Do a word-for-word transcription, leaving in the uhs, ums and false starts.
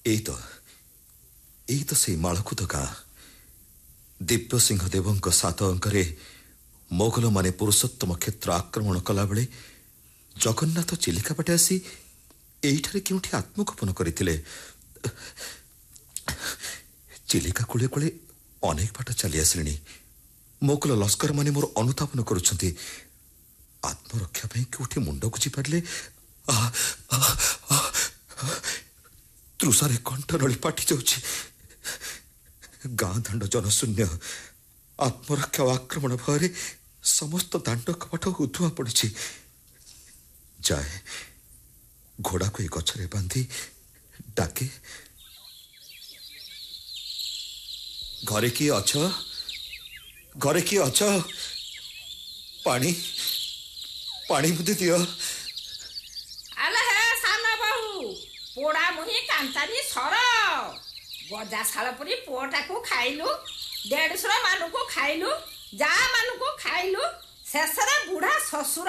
एई तो एई तो से मालकुद गाँ दिव्य सिंह देव सात अंकरे मोगल माने पुरुषोत्तम क्षेत्र आक्रमण कला बेले जगन्नाथ चिलिका पटे आसी एइठारे केउठी आत्मगोपन करथिले। चिलिका कुले कुले अनेक बाट चली आसलिनी। मोगल लश्कर माने मोर अनुधावन करुछंती। आत्मरक्षा पे केउठी मुंड गुजी पारले तृषारे कंठ नली पाटी जाउछि। गाँ दांड जनशून्य। आत्मरक्षा आक्रमण भय समस्त दांड कपाट उधुआ पड़ी। जाए घोड़ा को गछरे बांधी डाके, घरे किए अछ? घरे किए अछ? पानी पानी बुद्धि दियो। आले हे साना बाहू पोड़ा मुही कांतारी सर गजा शालपुरी पुओटा को खाइलु, देढ़सुर मानु को खाइलु, जा मानु को खाइलु, शेषरे बुढ़ा ससुर